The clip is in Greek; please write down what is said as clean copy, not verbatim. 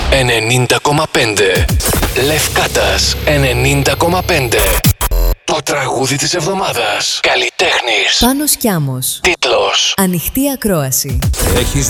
90,5. Λευκάτας 90,5. Το τραγούδι της εβδομάδας. Καλλιτέχνης Πάνος Κιάμος. Τίτλος: Ανοιχτή ακρόαση. Έχεις